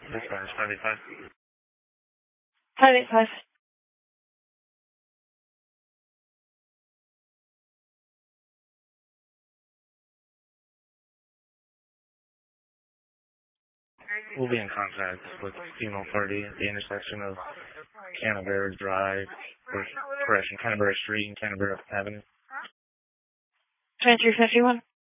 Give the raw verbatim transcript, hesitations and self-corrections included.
Dispatch five eight five. five eight five. We'll be in contact with female party at the intersection of Canterbury Drive, or correction, Canterbury Street and Canterbury Avenue. twenty-three fifty-one.